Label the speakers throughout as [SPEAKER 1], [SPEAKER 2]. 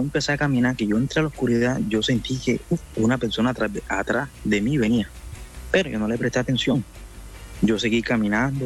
[SPEAKER 1] empecé a caminar, que yo entré a la oscuridad, yo sentí que una persona atrás de mí venía, pero yo no le presté atención. Yo seguí caminando.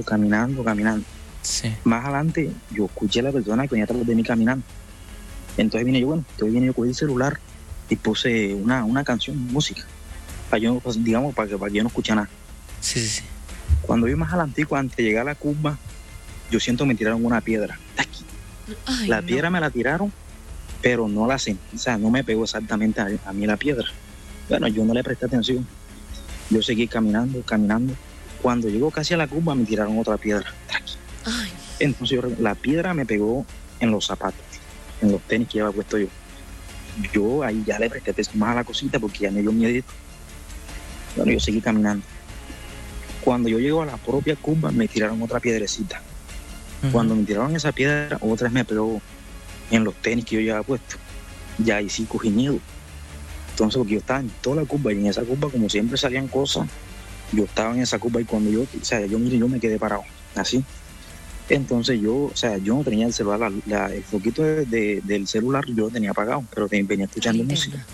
[SPEAKER 2] Sí.
[SPEAKER 1] Más adelante yo escuché a la persona que venía atrás de mí caminando. Entonces vine yo, cogí el celular y puse una canción, música, para yo, pues, digamos, para que yo no escuche nada.
[SPEAKER 2] Sí.
[SPEAKER 1] Cuando vi más adelante, antes de llegar a la curva, yo siento me tiraron una piedra. Aquí.
[SPEAKER 3] Ay,
[SPEAKER 1] La
[SPEAKER 3] no.
[SPEAKER 1] piedra me la tiraron, pero no la sentí, o sea, no me pegó exactamente a mí la piedra. Bueno, yo no le presté atención. Yo seguí caminando. Cuando llegó casi a la curva, me tiraron otra piedra. Aquí.
[SPEAKER 3] Ay,
[SPEAKER 1] Entonces la piedra me pegó en los zapatos, en los tenis que llevaba puesto yo. Yo ahí ya le presté atención más a la cosita porque ya me dio miedo. Bueno, yo seguí caminando. Cuando yo llego a la propia curva, me tiraron otra piedrecita. Cuando me tiraron esa piedra, otra vez me pegó en los tenis que yo llevaba puesto. Ya ahí sí cogí miedo. Entonces, porque yo estaba en toda la curva y en esa curva, como siempre salían cosas, yo estaba en esa curva y cuando yo me quedé parado, así. Entonces yo no tenía el celular, el foquito del celular yo lo tenía apagado, pero venía escuchando música.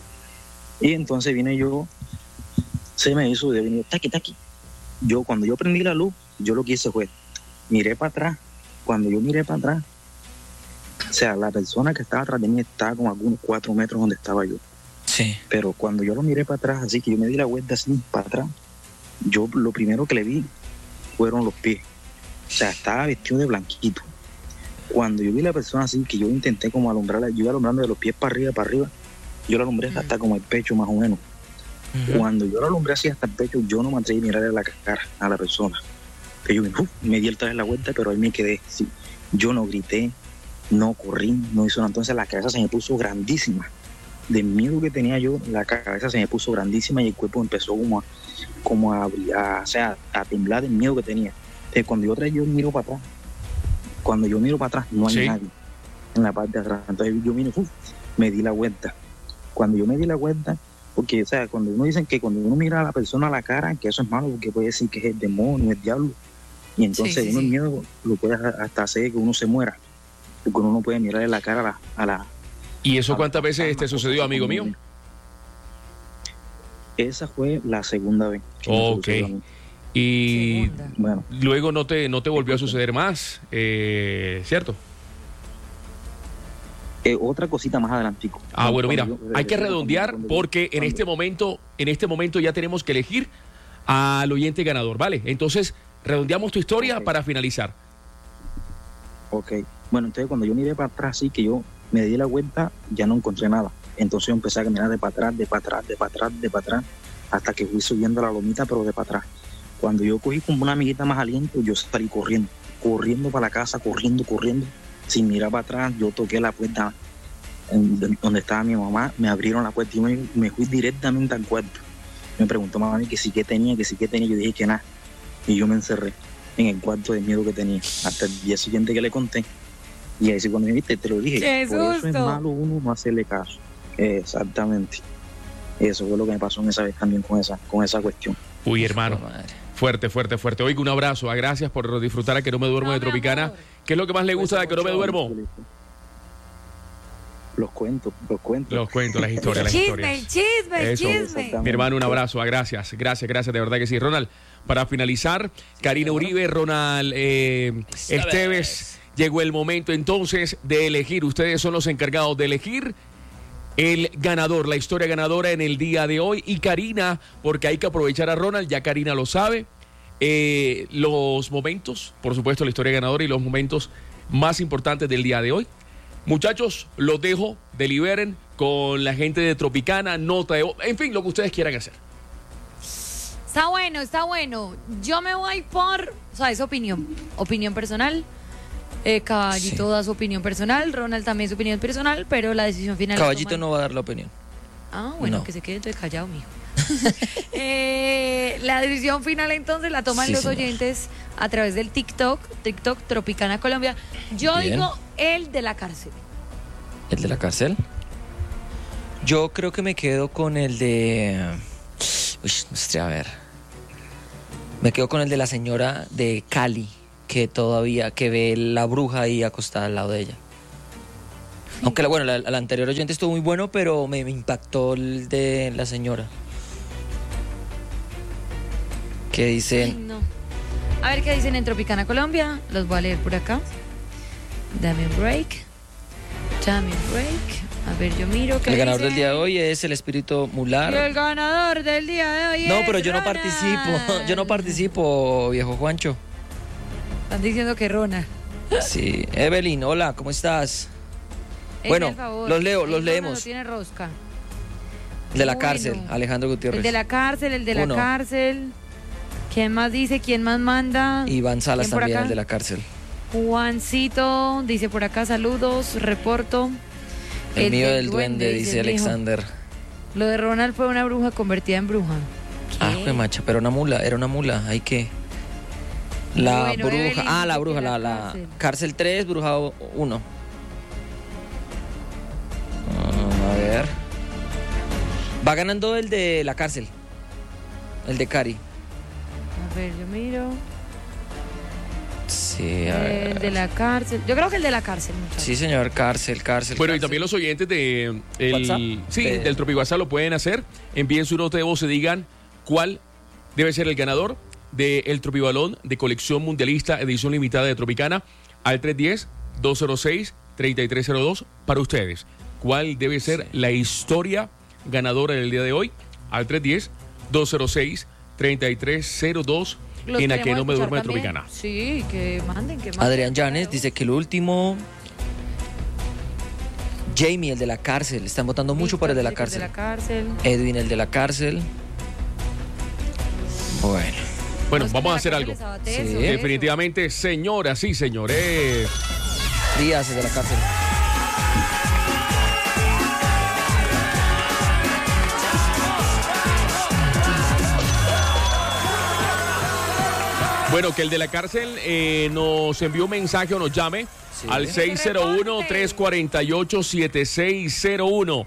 [SPEAKER 1] Y entonces vine yo, se me hizo de venir, taqui. Cuando yo prendí la luz, yo lo que hice fue, miré para atrás. Cuando yo miré para atrás, o sea, la persona que estaba atrás de mí estaba como a algunos 4 metros donde estaba yo.
[SPEAKER 2] Sí.
[SPEAKER 1] Pero cuando yo lo miré para atrás, así que yo me di la vuelta así para atrás, yo lo primero que le vi fueron los pies. O sea, estaba vestido de blanquito. Cuando yo vi a la persona así, que yo intenté como alumbrarla, yo iba alumbrando de los pies para arriba, yo la alumbré hasta como el pecho más o menos. Cuando yo la alumbré así hasta el pecho, yo no me atreví a mirarle la cara a la persona. Que yo me di otra vez la vuelta, pero ahí me quedé. Sí. Yo no grité, no corrí, no hizo nada. Entonces la cabeza se me puso grandísima. De miedo que tenía yo, la cabeza se me puso grandísima y el cuerpo empezó a temblar del miedo que tenía. Entonces, yo miro para atrás, no hay nadie en la parte de atrás. Entonces yo miro, me di la vuelta. Cuando yo me di la vuelta, porque, o sea, cuando uno dicen que cuando uno mira a la persona a la cara, que eso es malo, porque puede decir que es el demonio, el diablo, y entonces uno el miedo lo puede hasta hacer que uno se muera, porque uno no puede mirarle la cara a la
[SPEAKER 4] ¿Y eso cuántas veces te sucedió, amigo mío?
[SPEAKER 1] Esa fue la segunda vez.
[SPEAKER 4] Ok. Y
[SPEAKER 1] bueno,
[SPEAKER 4] luego no te volvió a suceder más, ¿cierto?
[SPEAKER 1] Otra cosita más adelantico.
[SPEAKER 4] Bueno, mira, hay que redondear porque en este momento ya tenemos que elegir al oyente ganador, ¿vale? Entonces, redondeamos tu historia para finalizar.
[SPEAKER 1] Ok. Bueno, entonces cuando yo miré para atrás, sí, que yo me di la vuelta, ya no encontré nada. Entonces yo empecé a caminar de para atrás, hasta que fui subiendo la lomita, pero de para atrás. Cuando yo cogí como una amiguita más aliento, yo salí corriendo para la casa, corriendo, sin mirar para atrás. Yo toqué la puerta donde estaba mi mamá, me abrieron la puerta y me fui directamente al cuarto. Me preguntó mamá que sí que tenía, yo dije que nada. Y yo me encerré en el cuarto de miedo que tenía, hasta el día siguiente que le conté. Y ahí sí, cuando me viste, te lo dije.
[SPEAKER 3] ¡Qué
[SPEAKER 1] por
[SPEAKER 3] susto!
[SPEAKER 1] eso es malo uno no hacerle caso. Exactamente. Eso fue lo que me pasó en esa vez también con esa cuestión.
[SPEAKER 4] Uy, hermano. Fuerte. Oiga, un abrazo. Gracias por disfrutar a Que No Me Duermo de Tropicana. ¿Qué es lo que más le gusta de Que No Me Duermo?
[SPEAKER 1] Los cuentos.
[SPEAKER 4] Las historias.
[SPEAKER 3] El chisme.
[SPEAKER 4] Mi hermano, un abrazo. Gracias, de verdad que sí. Ronald, para finalizar, Karina Uribe, Ronald Esteves, llegó el momento entonces de elegir. Ustedes son los encargados de elegir el ganador, la historia ganadora en el día de hoy. Y Karina, porque hay que aprovechar a Ronald, ya Karina lo sabe, los momentos, por supuesto, la historia ganadora y los momentos más importantes del día de hoy. Muchachos, los dejo, deliberen con la gente de Tropicana, nota de voz, en fin, lo que ustedes quieran hacer.
[SPEAKER 3] Está bueno. Yo me voy por, es opinión personal. Caballito da su opinión personal, Ronald también su opinión personal, pero la decisión final...
[SPEAKER 2] Caballito no va a dar la opinión.
[SPEAKER 3] Bueno,
[SPEAKER 2] no.
[SPEAKER 3] Que se quede entonces callado, mijo. La decisión final entonces la toman los oyentes a través del TikTok Tropicana Colombia. Yo digo el de la cárcel.
[SPEAKER 2] ¿El de la cárcel? Yo creo que me quedo con el de... a ver. Me quedo con el de la señora de Cali, que ve la bruja ahí acostada al lado de ella. Aunque la anterior oyente estuvo muy bueno, pero me impactó el de la señora. ¿Qué
[SPEAKER 3] Ay,
[SPEAKER 2] dicen?
[SPEAKER 3] no. A ver qué dicen en Tropicana Colombia. Los voy a leer por acá. Dame un break. A ver, yo miro qué
[SPEAKER 2] El ganador
[SPEAKER 3] dicen.
[SPEAKER 2] del día de hoy es el espíritu
[SPEAKER 3] Y
[SPEAKER 2] mular.
[SPEAKER 3] el ganador del día de hoy
[SPEAKER 2] No,
[SPEAKER 3] es
[SPEAKER 2] pero yo no
[SPEAKER 3] Ronald.
[SPEAKER 2] participo. Yo no participo, viejo Juancho.
[SPEAKER 3] Están diciendo que Rona.
[SPEAKER 2] Sí. Evelyn, hola, ¿cómo estás?
[SPEAKER 3] Hazme
[SPEAKER 2] Bueno,
[SPEAKER 3] el favor.
[SPEAKER 2] los
[SPEAKER 3] Rona
[SPEAKER 2] leemos.
[SPEAKER 3] No tiene rosca.
[SPEAKER 2] El de la
[SPEAKER 3] Bueno.
[SPEAKER 2] cárcel, Alejandro Gutiérrez.
[SPEAKER 3] El de la cárcel,
[SPEAKER 2] Uno.
[SPEAKER 3] ¿Quién más dice? ¿Quién más manda?
[SPEAKER 2] Iván Salas
[SPEAKER 3] ¿Quién por
[SPEAKER 2] también,
[SPEAKER 3] acá?
[SPEAKER 2] el de la cárcel.
[SPEAKER 3] Juancito dice por acá, saludos, reporto.
[SPEAKER 2] El mío del duende, dice
[SPEAKER 3] el hijo.
[SPEAKER 2] Alexander.
[SPEAKER 3] Lo de Ronald fue una bruja convertida en bruja.
[SPEAKER 2] Ah,
[SPEAKER 3] ¿Qué?
[SPEAKER 2] fue macha, pero era una mula, hay que. La
[SPEAKER 3] Bueno,
[SPEAKER 2] bruja,
[SPEAKER 3] Evelyn
[SPEAKER 2] la
[SPEAKER 3] dice
[SPEAKER 2] bruja,
[SPEAKER 3] que
[SPEAKER 2] la
[SPEAKER 3] cárcel.
[SPEAKER 2] cárcel 3, bruja 1. A ver. Va ganando el de la cárcel. El de Cari.
[SPEAKER 3] A ver, yo miro.
[SPEAKER 2] Sí, a
[SPEAKER 3] El
[SPEAKER 2] ver.
[SPEAKER 3] de la cárcel. Yo creo que el de la cárcel, muchachos.
[SPEAKER 2] Sí, señor, cárcel.
[SPEAKER 4] Bueno, y
[SPEAKER 2] cárcel.
[SPEAKER 4] también los oyentes de
[SPEAKER 2] WhatsApp.
[SPEAKER 4] del TropiWhatsApp lo pueden hacer. Envíen su nota de voz y digan cuál debe ser el ganador del Tropibalón de colección mundialista edición limitada de Tropicana al 310-206-3302 para ustedes. ¿Cuál debe ser la historia ganadora del día de hoy? Al 310-206-3302
[SPEAKER 3] Los
[SPEAKER 4] en A que
[SPEAKER 3] queremos
[SPEAKER 4] no me
[SPEAKER 3] escuchar
[SPEAKER 4] duerma de
[SPEAKER 3] también.
[SPEAKER 4] Tropicana.
[SPEAKER 3] Sí, que manden.
[SPEAKER 2] Adrián Llanes dice que el último. Jamie, el de la cárcel. Están votando mucho por el de la cárcel. Edwin, el de la cárcel. Bueno,
[SPEAKER 4] Bueno, vamos a hacer algo.
[SPEAKER 2] Sí.
[SPEAKER 4] Definitivamente, señoras y señores.
[SPEAKER 2] Díaz, el de la cárcel.
[SPEAKER 4] Bueno, que el de la cárcel nos envió un mensaje o nos llame
[SPEAKER 2] Sí.
[SPEAKER 4] al 601-348-7601.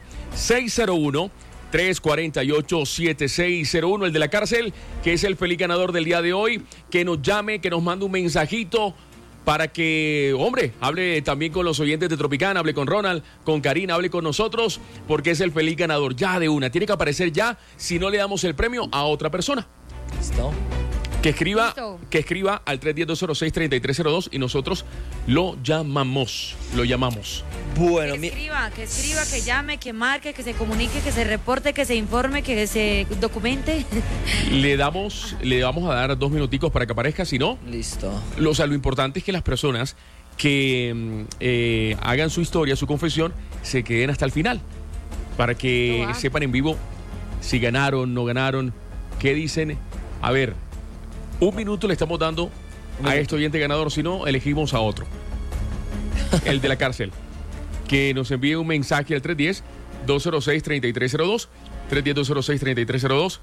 [SPEAKER 4] 601-348-7601. El de la cárcel, que es el feliz ganador del día de hoy, que nos llame, que nos mande un mensajito para que, hombre, hable también con los oyentes de Tropicana, hable con Ronald, con Karina, hable con nosotros, porque es el feliz ganador ya de una. Tiene que aparecer ya, si no le damos el premio a otra persona.
[SPEAKER 2] ¿Listo?
[SPEAKER 4] Que escriba
[SPEAKER 3] Listo.
[SPEAKER 4] al 310-206-3302 y nosotros lo llamamos.
[SPEAKER 2] Bueno,
[SPEAKER 3] Que escriba, que llame, que marque, que se comunique, que se reporte, que se informe, que se documente.
[SPEAKER 4] Le vamos a dar 2 minuticos para que aparezca, si no,
[SPEAKER 2] listo.
[SPEAKER 4] lo importante es que las personas que hagan su historia, su confesión, se queden hasta el final, para que
[SPEAKER 3] Lo hagan.
[SPEAKER 4] sepan en vivo si ganaron, no ganaron, qué dicen. A ver, 1 minuto le estamos dando a este oyente ganador, si no, elegimos a otro. El de la cárcel. Que nos envíe un mensaje al 310-206-3302. 310-206-3302.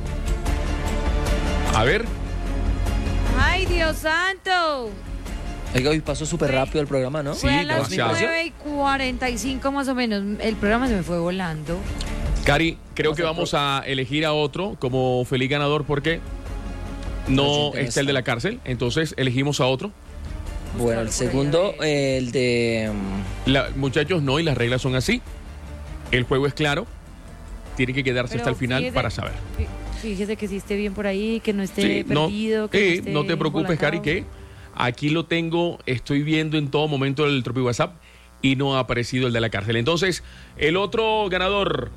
[SPEAKER 4] A ver.
[SPEAKER 3] ¡Ay, Dios santo!
[SPEAKER 2] Oiga, hoy pasó súper rápido el programa, ¿no?
[SPEAKER 4] Sí,
[SPEAKER 3] Fue a las
[SPEAKER 4] demasiado.
[SPEAKER 3] 9:45 más o menos. El programa se me fue volando.
[SPEAKER 4] Cari, creo que vamos a elegir a otro como feliz ganador porque no está el de la cárcel. Entonces elegimos a otro.
[SPEAKER 2] Bueno, el segundo, el de.
[SPEAKER 4] Muchachos, no, y las reglas son así. El juego es claro. Tiene que quedarse
[SPEAKER 3] Pero
[SPEAKER 4] hasta el final
[SPEAKER 3] fíjese-
[SPEAKER 4] para saber.
[SPEAKER 3] Fíjese que si esté bien por ahí, que no esté
[SPEAKER 4] Sí,
[SPEAKER 3] perdido. Que esté
[SPEAKER 4] no te preocupes, Cari, que aquí lo tengo, estoy viendo en todo momento el Tropi WhatsApp y no ha aparecido el de la cárcel. Entonces, el otro ganador.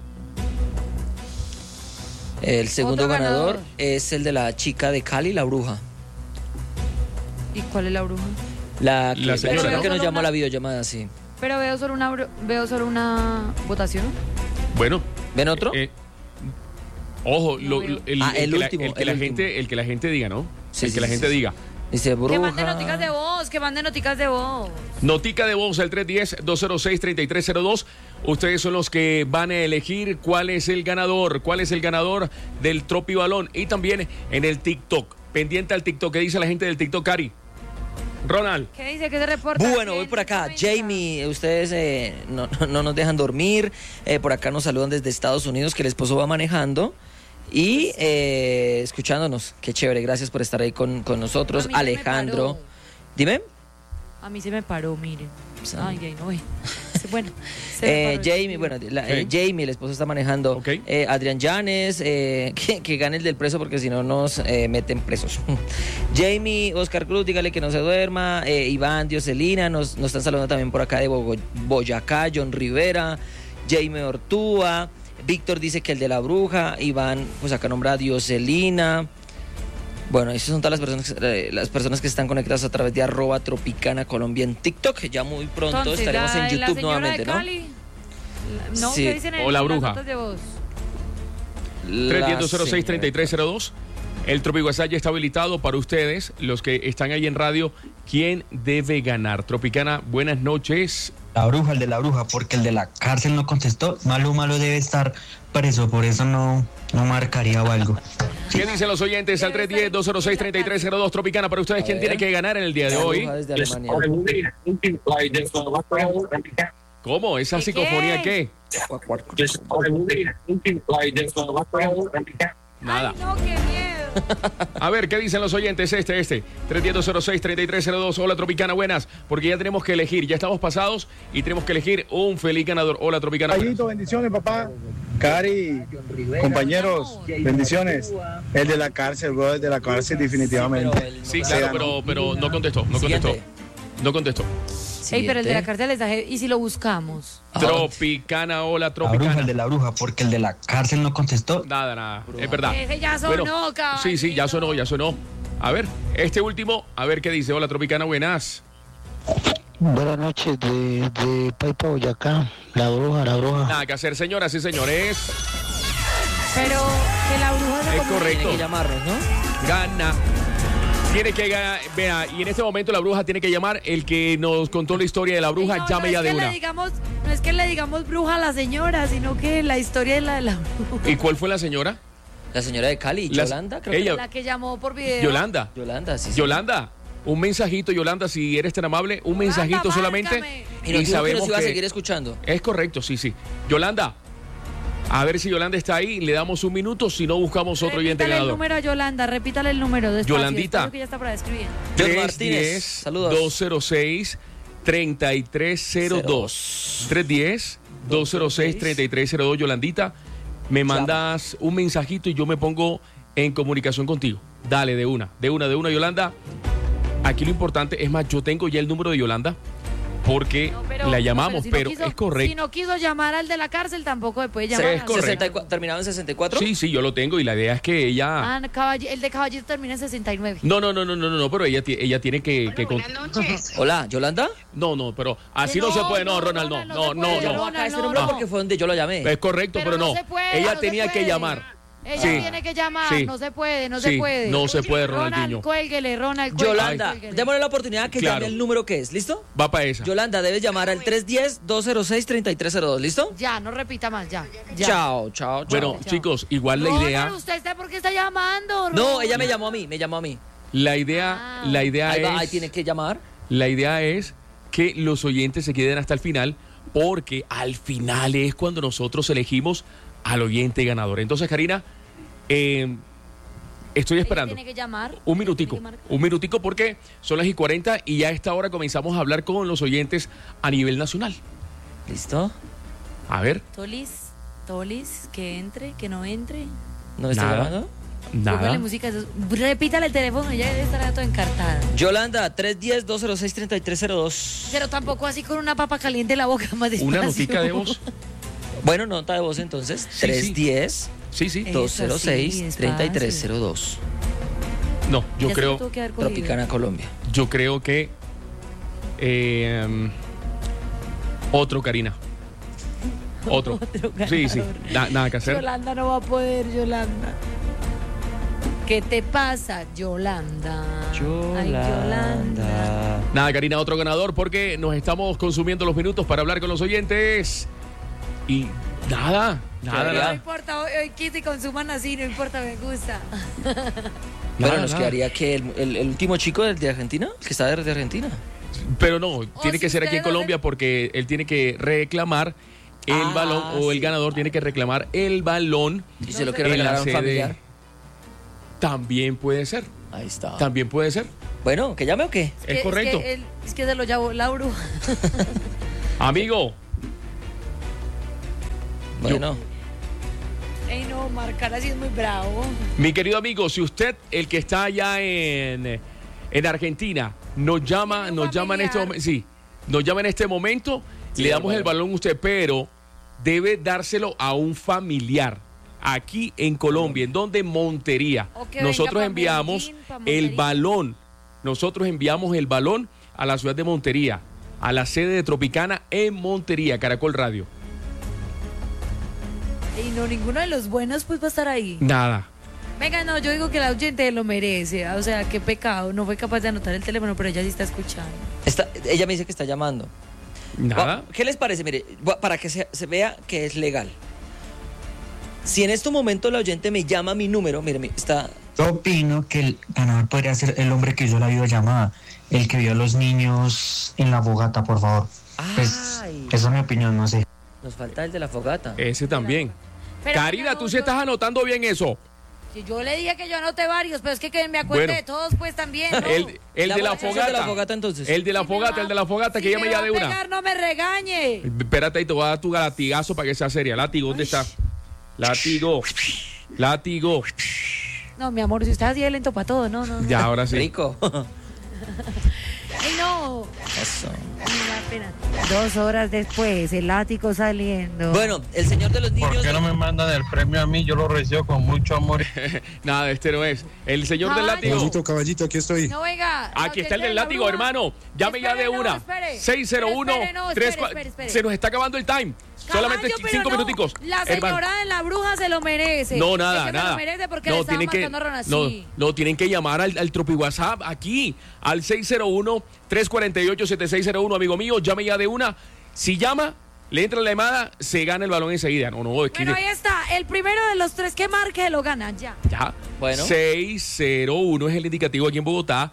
[SPEAKER 2] El segundo
[SPEAKER 3] Otro
[SPEAKER 2] ganador
[SPEAKER 3] ganador.
[SPEAKER 2] es el de la chica de Cali, la bruja.
[SPEAKER 3] ¿Y cuál es la bruja?
[SPEAKER 2] La
[SPEAKER 4] La señora,
[SPEAKER 2] persona
[SPEAKER 4] ¿no?
[SPEAKER 2] que nos
[SPEAKER 3] Solo
[SPEAKER 2] llamó a
[SPEAKER 3] una-
[SPEAKER 2] la videollamada, sí.
[SPEAKER 3] Pero veo solo una votación.
[SPEAKER 4] Bueno.
[SPEAKER 2] ¿Ven otro?
[SPEAKER 4] Ojo,
[SPEAKER 3] No veo.
[SPEAKER 2] el último,
[SPEAKER 4] el que la gente diga, ¿no?
[SPEAKER 2] Sí,
[SPEAKER 4] el que
[SPEAKER 2] sí,
[SPEAKER 4] la
[SPEAKER 2] sí,
[SPEAKER 4] gente
[SPEAKER 2] sí.
[SPEAKER 4] diga.
[SPEAKER 2] Dice bruja.
[SPEAKER 3] Que manden noticas de voz, que manden noticas de voz.
[SPEAKER 4] Notica de voz al 310-206-3302. Ustedes son los que van a elegir cuál es el ganador del Tropi Balón. Y también en el TikTok. Pendiente al TikTok. ¿Qué dice la gente del TikTok, Cari? Ronald.
[SPEAKER 3] ¿Qué dice? ¿Qué se reporta?
[SPEAKER 2] Bueno, voy por acá. Jamie, ustedes no nos dejan dormir. Por acá nos saludan desde Estados Unidos, que el esposo va manejando. Y escuchándonos. Qué chévere. Gracias por estar ahí con nosotros.
[SPEAKER 3] A mí se me
[SPEAKER 2] Alejandro.
[SPEAKER 3] paró.
[SPEAKER 2] Dime.
[SPEAKER 3] A mí se me paró, miren. Ay, no ve. Bueno, se me paró.
[SPEAKER 2] Jamie, bueno, Jamie, el esposo está manejando.
[SPEAKER 4] Ok.
[SPEAKER 2] Adrián Llanes, que gane el del preso porque si no nos meten presos. Jamie, Oscar Cruz, dígale que no se duerma. Iván, Dioselina, nos están saludando también por acá de Boyacá, John Rivera, Jaime Ortúa. Víctor dice que el de la bruja. Iván, pues acá nombra a Dioselina. Bueno, esas son todas las personas que están conectadas a través de @Tropicana Colombia en TikTok. Ya muy pronto
[SPEAKER 3] Entonces,
[SPEAKER 2] estaremos en
[SPEAKER 3] la
[SPEAKER 2] YouTube
[SPEAKER 3] señora
[SPEAKER 2] nuevamente,
[SPEAKER 3] de
[SPEAKER 2] ¿no?
[SPEAKER 3] Cali, no,
[SPEAKER 2] Sí.
[SPEAKER 3] ¿qué dicen
[SPEAKER 4] O la
[SPEAKER 3] en las
[SPEAKER 4] bruja.
[SPEAKER 3] notas de voz?
[SPEAKER 4] 310-06-3302. El Tropi WhatsApp ya está habilitado para ustedes, los que están ahí en radio. ¿Quién debe ganar? Tropicana, buenas noches.
[SPEAKER 5] La bruja, el de la bruja, porque el de la cárcel no contestó. Malo debe estar preso, por eso no marcaría o algo.
[SPEAKER 4] ¿Qué dicen los oyentes al 310-206-3302? Tropicana, para ustedes, ¿quién tiene que ganar en el día de
[SPEAKER 2] La
[SPEAKER 4] hoy?
[SPEAKER 2] bruja desde Alemania.
[SPEAKER 4] ¿Cómo? ¿Esa
[SPEAKER 3] ¿Qué
[SPEAKER 4] psicofonía qué? Nada.
[SPEAKER 3] Ay, no, qué miedo.
[SPEAKER 4] A ver, ¿qué dicen los oyentes? 310-206-3302. Hola, Tropicana, buenas. Porque ya tenemos que elegir, ya estamos pasados y tenemos que elegir un feliz ganador. Hola, Tropicana. buenas.
[SPEAKER 6] Ayito, bendiciones, papá. Cari, compañeros, bendiciones. El de la cárcel, bro, el de la cárcel, definitivamente.
[SPEAKER 4] Sí, claro, pero no contestó, no
[SPEAKER 2] Siguiente.
[SPEAKER 4] contestó. No contestó.
[SPEAKER 3] Ey, pero el de la cárcel está heavy. ¿Y si lo buscamos?
[SPEAKER 4] Tropicana, hola,
[SPEAKER 5] La bruja,
[SPEAKER 4] Tropicana.
[SPEAKER 5] el de la bruja, porque el de la cárcel no contestó.
[SPEAKER 4] Nada. Es verdad.
[SPEAKER 3] Ese ya sonó, caballito.
[SPEAKER 4] Sí, ya sonó. A ver, este último, a ver qué dice. Hola, Tropicana, buenas.
[SPEAKER 7] Buenas noches de Paipa, Boyacá. La bruja.
[SPEAKER 4] Nada que hacer, señoras y señores.
[SPEAKER 3] Pero que la bruja se
[SPEAKER 4] Es
[SPEAKER 3] comunique.
[SPEAKER 4] correcto.
[SPEAKER 2] Tiene que llamarnos, ¿no?
[SPEAKER 4] Gana. Tiene que ganar. Vea, y en este momento la bruja tiene que llamar. El que nos contó la historia de la bruja,
[SPEAKER 3] No,
[SPEAKER 4] llame
[SPEAKER 3] no
[SPEAKER 4] ya
[SPEAKER 3] es
[SPEAKER 4] de
[SPEAKER 3] que
[SPEAKER 4] una.
[SPEAKER 3] no es que le digamos bruja a la señora, sino que la historia es la de la bruja.
[SPEAKER 4] ¿Y cuál fue la señora?
[SPEAKER 2] La señora de Cali,
[SPEAKER 4] Las-
[SPEAKER 2] Yolanda, creo
[SPEAKER 4] ella-
[SPEAKER 3] La que llamó por video.
[SPEAKER 4] Yolanda.
[SPEAKER 2] que. Yolanda, sí.
[SPEAKER 4] Yolanda, un mensajito, Yolanda, si eres tan amable, un
[SPEAKER 3] Yolanda,
[SPEAKER 4] mensajito solamente.
[SPEAKER 3] márcame.
[SPEAKER 2] Y nos dijo que nos iba a seguir escuchando.
[SPEAKER 4] Es correcto, sí. Yolanda, a ver si Yolanda está ahí, le damos un minuto, si no buscamos otro oyente
[SPEAKER 3] Repítale el
[SPEAKER 4] ganador.
[SPEAKER 3] número a Yolanda, repítale el número. Despacio,
[SPEAKER 4] Yolandita.
[SPEAKER 3] espero que ya está para escribir.
[SPEAKER 2] John Martínez, saludos.
[SPEAKER 4] 206-3302. 310-206-3302, Yolandita. Me mandas un mensajito y yo me pongo en comunicación contigo. Dale, de una, Yolanda. Aquí lo importante, es más, yo tengo ya el número de Yolanda porque
[SPEAKER 3] No, pero-
[SPEAKER 4] la
[SPEAKER 3] no,
[SPEAKER 4] llamamos,
[SPEAKER 3] si no
[SPEAKER 4] pero
[SPEAKER 3] quiso-
[SPEAKER 4] es correcto.
[SPEAKER 3] Si no quiso llamar al de la cárcel, tampoco se puede llamar.
[SPEAKER 4] es
[SPEAKER 3] al-
[SPEAKER 4] correcto.
[SPEAKER 2] 64, ¿terminado en 64?
[SPEAKER 4] Sí, yo lo tengo y la idea es que ella...
[SPEAKER 3] Ah, el de caballito termina en 69.
[SPEAKER 4] No, pero ella tiene que
[SPEAKER 2] Hola, ¿Yolanda?
[SPEAKER 4] No, pero así
[SPEAKER 3] Que
[SPEAKER 4] no se
[SPEAKER 3] no,
[SPEAKER 4] puede,
[SPEAKER 3] no,
[SPEAKER 4] Ronald,
[SPEAKER 3] no,
[SPEAKER 4] no.
[SPEAKER 3] no se puede,
[SPEAKER 2] Llamó
[SPEAKER 3] Ronald,
[SPEAKER 2] acá este
[SPEAKER 3] no,
[SPEAKER 2] número
[SPEAKER 3] no.
[SPEAKER 2] porque fue donde yo lo llamé.
[SPEAKER 4] Es correcto, pero no.
[SPEAKER 3] se puede,
[SPEAKER 4] Ella
[SPEAKER 3] no se
[SPEAKER 4] tenía que
[SPEAKER 3] puede.
[SPEAKER 4] llamar.
[SPEAKER 3] Ella
[SPEAKER 4] Sí.
[SPEAKER 3] tiene que llamar,
[SPEAKER 4] Sí.
[SPEAKER 3] no se puede, no
[SPEAKER 4] Sí,
[SPEAKER 3] se puede.
[SPEAKER 4] no se puede, Ronaldinho.
[SPEAKER 3] Cuélguele, Ronald,
[SPEAKER 2] Yolanda,
[SPEAKER 3] cuélguele.
[SPEAKER 2] démosle la oportunidad que
[SPEAKER 4] Claro.
[SPEAKER 2] llame el número que es, ¿listo?
[SPEAKER 4] Va para esa.
[SPEAKER 2] Yolanda, debes llamar al 310-206-3302, ¿listo?
[SPEAKER 3] Ya, no repita más, ya.
[SPEAKER 2] Chao.
[SPEAKER 4] Bueno,
[SPEAKER 3] Chao.
[SPEAKER 4] chicos, igual la
[SPEAKER 3] Ronald,
[SPEAKER 4] idea,
[SPEAKER 3] ¿usted está por qué está llamando?
[SPEAKER 2] No,
[SPEAKER 3] Ronald?
[SPEAKER 2] ella me llamó a mí.
[SPEAKER 4] la idea
[SPEAKER 2] Ahí va, ahí
[SPEAKER 4] es,
[SPEAKER 2] tiene que llamar.
[SPEAKER 4] la idea es que los oyentes se queden hasta el final, porque al final es cuando nosotros elegimos al oyente ganador. Entonces, Karina, estoy
[SPEAKER 3] Ella
[SPEAKER 4] esperando.
[SPEAKER 3] tiene que llamar.
[SPEAKER 4] Un minutico porque son las 1:40 y ya a esta hora comenzamos a hablar con los oyentes a nivel nacional.
[SPEAKER 2] ¿Listo?
[SPEAKER 4] A ver,
[SPEAKER 3] Tolis, que entre, que no entre.
[SPEAKER 2] ¿No me está
[SPEAKER 4] Nada.
[SPEAKER 2] llamando?
[SPEAKER 3] Póngale
[SPEAKER 4] nada.
[SPEAKER 3] música. Repítale el teléfono, ella debe estar todo encartada.
[SPEAKER 2] Yolanda, 310-206-3302.
[SPEAKER 3] Pero tampoco así con una papa caliente en la boca, más despacio.
[SPEAKER 4] Una notica de voz.
[SPEAKER 2] Bueno, nota de voz entonces.
[SPEAKER 4] Sí,
[SPEAKER 2] 310
[SPEAKER 4] Sí.
[SPEAKER 3] Eso
[SPEAKER 2] 206
[SPEAKER 3] sí,
[SPEAKER 2] 3302.
[SPEAKER 4] No,
[SPEAKER 3] Ya
[SPEAKER 4] yo
[SPEAKER 3] se lo
[SPEAKER 4] creo,
[SPEAKER 3] tuvo que haber cogido.
[SPEAKER 2] Tropicana Colombia.
[SPEAKER 4] que otro, Karina. Otro.
[SPEAKER 3] Otro
[SPEAKER 4] Sí.
[SPEAKER 3] ganador.
[SPEAKER 4] Nada que hacer.
[SPEAKER 3] Yolanda no va a poder, Yolanda. ¿Qué te pasa, Yolanda? Ay, Yolanda.
[SPEAKER 4] Nada, Karina, otro ganador porque nos estamos consumiendo los minutos para hablar con los oyentes. Y nada.
[SPEAKER 3] No importa, hoy quise y consuman así, no importa, me gusta.
[SPEAKER 2] Bueno,
[SPEAKER 4] Nada,
[SPEAKER 2] nos
[SPEAKER 4] nada.
[SPEAKER 2] quedaría que el último chico de Argentina, el que está de Argentina.
[SPEAKER 4] Pero no, tiene
[SPEAKER 3] si
[SPEAKER 4] que ser aquí en
[SPEAKER 3] ustedes
[SPEAKER 4] Colombia porque él tiene que reclamar el balón, o el
[SPEAKER 2] sí.
[SPEAKER 4] ganador tiene que reclamar el balón.
[SPEAKER 2] Y se lo
[SPEAKER 3] sé.
[SPEAKER 2] quiere
[SPEAKER 4] En la
[SPEAKER 2] regalar a un
[SPEAKER 4] sede.
[SPEAKER 2] familiar.
[SPEAKER 4] También puede ser.
[SPEAKER 2] Ahí está.
[SPEAKER 4] También puede ser.
[SPEAKER 2] Bueno, ¿que llame o qué?
[SPEAKER 4] Es correcto.
[SPEAKER 3] Es que se lo llevó la bruja.
[SPEAKER 4] Amigo,
[SPEAKER 2] Bueno.
[SPEAKER 3] Ey, no, marcar así es muy bravo.
[SPEAKER 4] Mi querido amigo, si usted, el que está allá en Argentina, nos llama en este momento, sí, nos llama en este momento, sí, le damos bueno. El balón a usted, pero debe dárselo a un familiar. Aquí en Colombia, ¿en donde? Montería. Nosotros enviamos el balón. Nosotros enviamos el balón a la ciudad de Montería, a la sede de Tropicana en Montería, Caracol Radio.
[SPEAKER 3] Y no, ninguno de los buenos pues va a estar ahí.
[SPEAKER 4] Nada.
[SPEAKER 3] Venga, no, yo digo que la oyente lo merece. O sea, qué pecado. No fue capaz de anotar el teléfono, pero ella sí está escuchando.
[SPEAKER 2] Ella me dice que está llamando.
[SPEAKER 4] Nada.
[SPEAKER 2] ¿Qué les parece? Mire, para que se vea que es legal. Si en este momento la oyente me llama mi número, mire, está...
[SPEAKER 5] Yo opino que el ganador podría ser el hombre que hizo la videollamada, el que vio a los niños en la fogata, por favor. Pues, esa es mi opinión, no sé.
[SPEAKER 2] Nos falta el de la fogata.
[SPEAKER 4] Ese también. Karina, tú sí estás anotando bien eso.
[SPEAKER 3] Si yo le dije que yo anoté varios, pero es que me acuerdo de todos, pues también, ¿no?
[SPEAKER 4] El de la fogata.
[SPEAKER 2] Entonces.
[SPEAKER 4] El de la fogata, que llame ya de una.
[SPEAKER 3] Pegar, no me regañe.
[SPEAKER 4] Espérate ahí, te voy a dar tu latigazo para que sea seria. Látigo, ¿dónde está? Látigo.
[SPEAKER 3] No, mi amor, si usted así de lento para todo, no.
[SPEAKER 4] Ya, ahora sí.
[SPEAKER 2] Rico.
[SPEAKER 3] ¡Ay, no!
[SPEAKER 2] Eso.
[SPEAKER 3] Mira, 2 horas después, el látigo saliendo.
[SPEAKER 2] Bueno, el señor de los niños...
[SPEAKER 6] ¿Por qué no me mandan el premio a mí? Yo lo recibo con mucho amor.
[SPEAKER 4] Nada, este no es. El señor del látigo.
[SPEAKER 6] Caballito, aquí estoy.
[SPEAKER 3] No, venga.
[SPEAKER 4] Aquí está el del látigo, hermano. Llame ya de una. 601 34. Se nos está acabando el time. Solamente 5 minuticos.
[SPEAKER 3] La señora de la bruja se lo merece.
[SPEAKER 4] No, nada.
[SPEAKER 3] Se lo merece porque le
[SPEAKER 4] tienen
[SPEAKER 3] estaba marcando a Ronald.
[SPEAKER 4] No, tienen que llamar al Tropi WhatsApp aquí, al 601-348-7601, amigo mío. Llame ya de una. Si llama, le entra la llamada, se gana el balón enseguida.
[SPEAKER 3] Bueno, ahí está. El primero de los 3 que marque lo gana, ya.
[SPEAKER 4] Ya.
[SPEAKER 2] Bueno.
[SPEAKER 4] 601 es el indicativo aquí en Bogotá.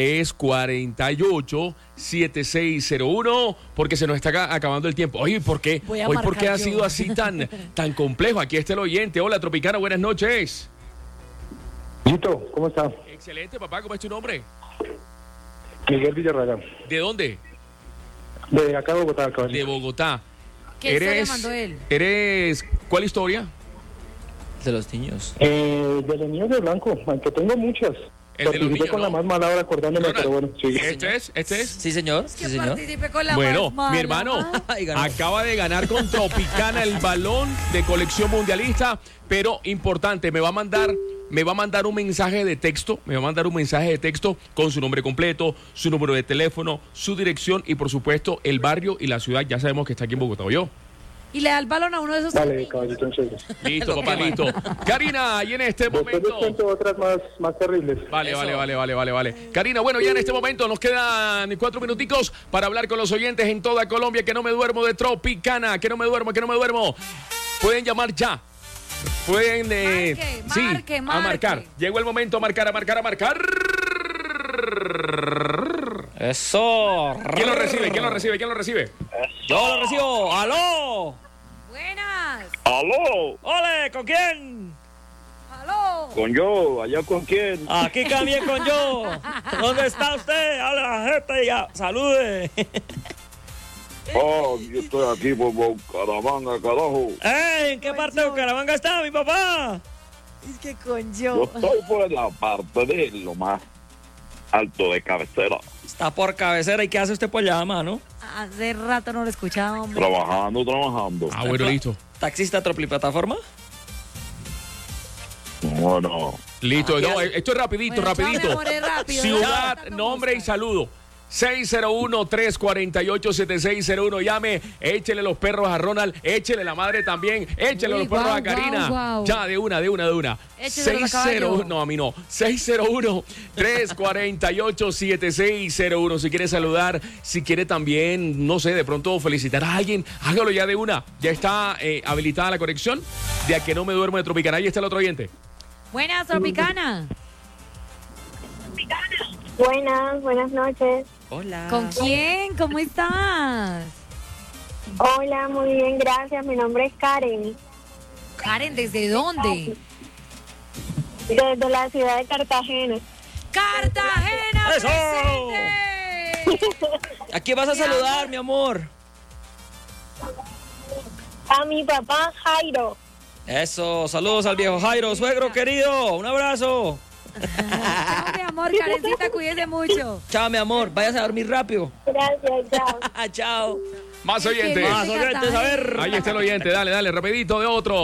[SPEAKER 4] 348-7601, porque se nos está acabando el tiempo. Oye, ¿por qué? Hoy, ¿por qué ha sido así tan complejo? Aquí está el oyente. Hola, Tropicana, buenas noches.
[SPEAKER 6] Lito, ¿cómo estás?
[SPEAKER 4] Excelente, papá. ¿Cómo es tu nombre?
[SPEAKER 6] Miguel Villarreal.
[SPEAKER 4] ¿De dónde?
[SPEAKER 6] De acá de Bogotá, caballito.
[SPEAKER 4] De Bogotá.
[SPEAKER 3] ¿Qué historia mandó él?
[SPEAKER 4] ¿Cuál historia?
[SPEAKER 2] De los niños.
[SPEAKER 6] De los niños de blanco, aunque tengo muchas.
[SPEAKER 4] El de los niños,
[SPEAKER 6] con la más mala hora acordándome, pero bueno, sí.
[SPEAKER 4] ¿Este es?
[SPEAKER 2] Sí, señor.
[SPEAKER 3] Que participe con la
[SPEAKER 4] bueno,
[SPEAKER 3] más mala.
[SPEAKER 4] mi hermano acaba de ganar con Tropicana el balón de colección mundialista, pero importante, me va a mandar un mensaje de texto, con su nombre completo, su número de teléfono, su dirección y por supuesto el barrio y la ciudad. Ya sabemos que está aquí en Bogotá, ¿oyó?
[SPEAKER 3] Y le da el balón a uno de esos.
[SPEAKER 6] Dale, caballito, entonces.
[SPEAKER 4] Listo, papá, listo. Karina, y en este momento...
[SPEAKER 6] Después les cuento otras más terribles.
[SPEAKER 4] Vale. Karina, bueno, ya en este momento nos quedan 4 minuticos para hablar con los oyentes en toda Colombia. Que no me duermo de Tropicana, que no me duermo. Pueden llamar ya. Pueden...
[SPEAKER 3] Marque.
[SPEAKER 4] A marcar. Llegó el momento, a marcar.
[SPEAKER 2] Eso.
[SPEAKER 4] ¿Quién lo recibe?
[SPEAKER 2] Yo lo recibo. ¡Aló!
[SPEAKER 3] Buenas.
[SPEAKER 8] ¡Aló!
[SPEAKER 2] ¡Ole! ¿Con quién?
[SPEAKER 3] ¡Aló!
[SPEAKER 8] ¿Con yo? ¿Allá con quién?
[SPEAKER 2] Aquí también con yo. ¿Dónde está usted? Hable a la gente y ya. Salude.
[SPEAKER 8] Oh, yo estoy aquí por Bucaramanga, carajo.
[SPEAKER 2] ¿En qué parte de Bucaramanga está mi papá?
[SPEAKER 3] Es que con
[SPEAKER 8] Yo estoy por la parte de lo más alto de Cabecera.
[SPEAKER 2] Está por Cabecera. ¿Y qué hace usted por allá, mano?
[SPEAKER 3] Hace rato no lo escuchaba, hombre.
[SPEAKER 8] Trabajando.
[SPEAKER 4] Ah, bueno, listo.
[SPEAKER 2] ¿Taxista Tropliplataforma?
[SPEAKER 8] Bueno.
[SPEAKER 4] Listo, no, esto es rapidito.
[SPEAKER 3] Rápido,
[SPEAKER 4] Ciudad, nombre y saludo. 601-348-7601. Llame, échele los perros a Ronald, échele la madre también, échele los perros a Karina.
[SPEAKER 3] Wow.
[SPEAKER 4] Ya, de una. 601, no, a mí no. 601-348-7601. Si quiere saludar, si quiere también, no sé, de pronto felicitar a alguien, hágalo ya de una. Ya está habilitada la conexión de A Que No Me Duermo de Tropicana. Ahí está el otro oyente.
[SPEAKER 3] Buenas, Tropicana.
[SPEAKER 9] Buenas noches.
[SPEAKER 2] Hola.
[SPEAKER 3] ¿Con quién? ¿Cómo estás?
[SPEAKER 9] Hola, muy bien, gracias. Mi nombre es Karen.
[SPEAKER 3] Karen, ¿desde dónde?
[SPEAKER 9] Desde la ciudad de Cartagena.
[SPEAKER 3] ¡Cartagena!
[SPEAKER 2] ¡Eso!
[SPEAKER 3] ¡Presente!
[SPEAKER 2] ¿A quién vas a saludar, mi amor?
[SPEAKER 9] A mi papá Jairo.
[SPEAKER 2] Eso, saludos al viejo Jairo, suegro querido, un abrazo.
[SPEAKER 3] Chao, mi amor, Karencita, cuídese mucho.
[SPEAKER 2] Chao, mi amor, váyase a dormir rápido.
[SPEAKER 9] Gracias, chao.
[SPEAKER 2] Chao.
[SPEAKER 4] Más oyentes.
[SPEAKER 2] Más oyentes, a ver.
[SPEAKER 4] Ahí está el oyente, dale, rapidito de otro.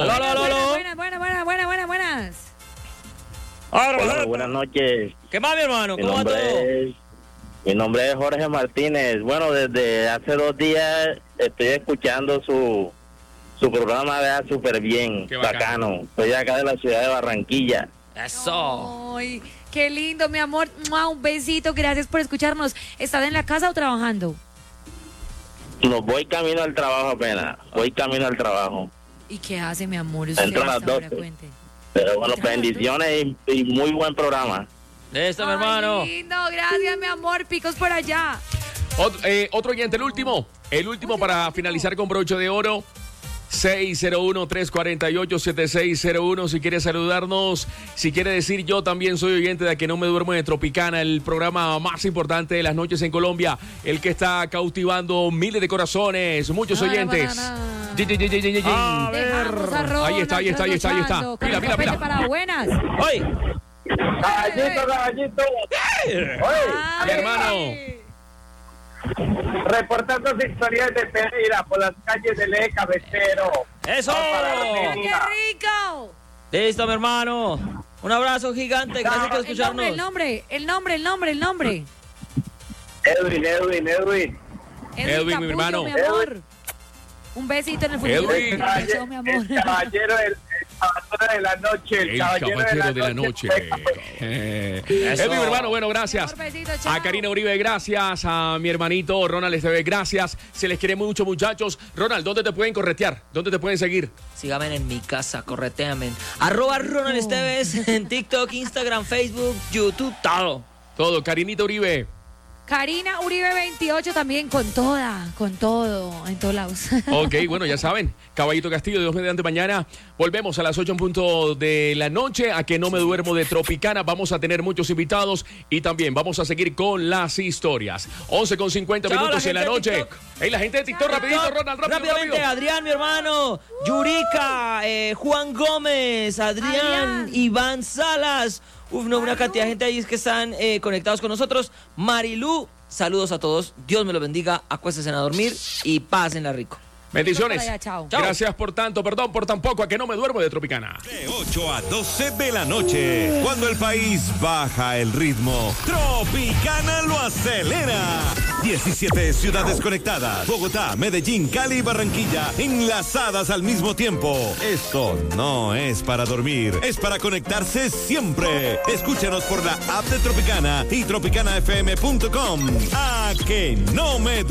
[SPEAKER 3] Buenas.
[SPEAKER 10] Hola, buenas noches.
[SPEAKER 2] ¿Qué más, mi hermano? ¿Cómo va todo?
[SPEAKER 10] Mi nombre es Jorge Martínez. Bueno, desde hace 2 días estoy escuchando su programa, vea, súper bien,
[SPEAKER 4] Qué
[SPEAKER 10] bacano. Estoy acá de la ciudad de Barranquilla.
[SPEAKER 2] Eso.
[SPEAKER 3] Ay, qué lindo, mi amor. Un besito, gracias por escucharnos. ¿Estás en la casa o trabajando?
[SPEAKER 10] No, voy camino al trabajo apenas. Voy camino al trabajo.
[SPEAKER 3] ¿Y qué hace, mi amor? Usted
[SPEAKER 10] Entro a las
[SPEAKER 3] hasta ahora,
[SPEAKER 10] 12.
[SPEAKER 3] cuente.
[SPEAKER 10] Pero bueno, bendiciones y muy buen programa.
[SPEAKER 2] Listo, mi hermano.
[SPEAKER 3] Ay, lindo, gracias, mi amor. Picos por allá.
[SPEAKER 4] Otro oyente, el último para finalizar con broche de oro. 601-348-7601. Si quiere saludarnos, si quiere decir yo también soy oyente de A Que No Me Duermo de Tropicana, el programa más importante de las noches en Colombia, el que está cautivando miles de corazones, muchos oyentes.
[SPEAKER 2] A ver.
[SPEAKER 4] Ahí está. Pila.
[SPEAKER 3] Para buenas.
[SPEAKER 2] ¡Oye!
[SPEAKER 6] Caballito.
[SPEAKER 4] Mi hermano.
[SPEAKER 6] Reportando historias de Pereira por las calles del eje cabecero.
[SPEAKER 2] ¡Eso!
[SPEAKER 3] ¡Qué rico!
[SPEAKER 2] Listo, mi hermano. Un abrazo gigante, gracias por escucharnos.
[SPEAKER 3] El nombre.
[SPEAKER 10] Edwin.
[SPEAKER 3] Edwin,
[SPEAKER 4] mi hermano.
[SPEAKER 3] Mi amor. Un besito en el futuro.
[SPEAKER 4] Edwin.
[SPEAKER 3] Eso, mi amor.
[SPEAKER 6] El caballero de la noche.
[SPEAKER 4] El caballero de la noche. Edwin, mi hermano, bueno, gracias.
[SPEAKER 3] Mi amor, besito, chao.
[SPEAKER 4] A Karina Uribe, gracias. A mi hermanito Ronald Esteves, gracias. Se les quiere mucho, muchachos. Ronald, ¿dónde te pueden corretear? ¿Dónde te pueden seguir?
[SPEAKER 2] Síganme en mi casa, correteame. @Ronald Esteves en TikTok, Instagram, Facebook, YouTube, todo.
[SPEAKER 4] Karinita Uribe.
[SPEAKER 3] Karina Uribe 28 también con todo, en todos lados.
[SPEAKER 4] Ok, bueno, ya saben, Caballito Castillo, Dios mediante mañana. Volvemos a las 8 en punto de la noche, A Que No Me Duermo de Tropicana. Vamos a tener muchos invitados y también vamos a seguir con las historias. 11:50 minutos en la noche. Hey, la gente de TikTok, rapidito, Ronald,
[SPEAKER 2] rápidamente. Adrián, mi hermano, Yurika, Juan Gómez, Adrián, Iván Salas. Una cantidad de gente ahí que están conectados con nosotros. Marilú, saludos a todos. Dios me los bendiga. Acuéstense a dormir y pásenla rico.
[SPEAKER 4] Bendiciones.
[SPEAKER 3] Allá, chao.
[SPEAKER 4] Gracias por tanto, perdón por tan poco. A Que No Me Duermo de Tropicana.
[SPEAKER 11] De 8 a 12 de la noche, cuando el país baja el ritmo, Tropicana lo acelera. 17 ciudades conectadas: Bogotá, Medellín, Cali y Barranquilla, enlazadas al mismo tiempo. Eso no es para dormir, es para conectarse siempre. Escúchanos por la app de Tropicana y tropicanafm.com. A Que No Me Duermo.